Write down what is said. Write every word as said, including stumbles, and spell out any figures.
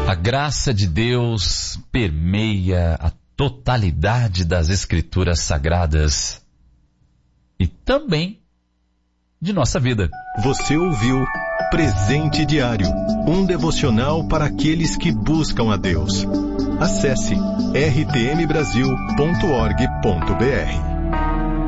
A graça de Deus permeia a totalidade das Escrituras Sagradas e também de nossa vida. Você ouviu Presente Diário, um devocional para aqueles que buscam a Deus. Acesse r t m brasil ponto org ponto b r.